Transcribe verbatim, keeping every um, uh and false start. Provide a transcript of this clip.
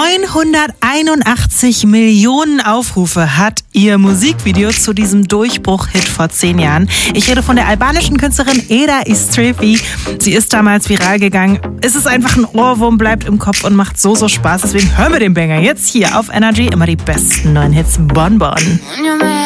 neunhunderteinundachtzig Millionen Aufrufe hat ihr Musikvideo zu diesem Durchbruch-Hit vor zehn Jahren. Ich rede von der albanischen Künstlerin Eda Istrefi. Sie ist damals viral gegangen. Es ist einfach ein Ohrwurm, bleibt im Kopf und macht so, so Spaß. Deswegen hören wir den Banger jetzt hier auf Energy. Immer die besten neuen Hits. Bon Bon.